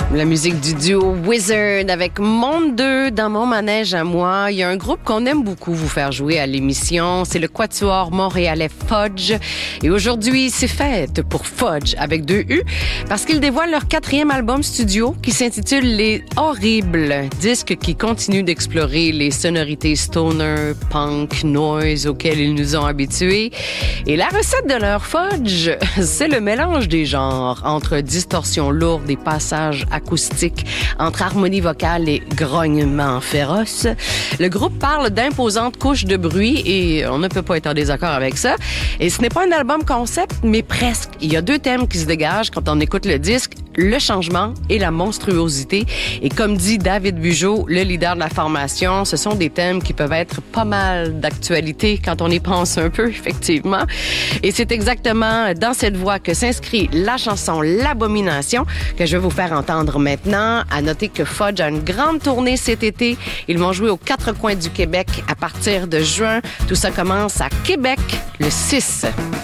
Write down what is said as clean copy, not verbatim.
La musique du duo Wizard avec Monde 2 dans mon manège à moi. Il y a un groupe qu'on aime beaucoup vous faire jouer à l'émission. C'est le quatuor montréalais Fudge. Et aujourd'hui, c'est fête pour Fudge avec 2 U parce qu'ils dévoilent leur 4e album studio qui s'intitule Les Horribles. Disque qui continue d'explorer les sonorités stoner, punk, noise auxquelles ils nous ont habitués. Et la recette de leur Fudge, c'est le mélange des genres entre distorsion lourde et passages acoustique, entre harmonie vocale et grognement féroce. Le groupe parle d'imposantes couches de bruit et on ne peut pas être en désaccord avec ça. Et ce n'est pas un album concept, mais presque. Il y a 2 thèmes qui se dégagent quand on écoute le disque, le changement et la monstruosité. Et comme dit David Bugeaud, le leader de la formation, ce sont des thèmes qui peuvent être pas mal d'actualité quand on y pense un peu, effectivement. Et c'est exactement dans cette voie que s'inscrit la chanson L'Abomination que je vais vous faire entendre maintenant. À noter que Fudge a une grande tournée cet été. Ils vont jouer aux 4 coins du Québec à partir de juin. Tout ça commence à Québec le 6.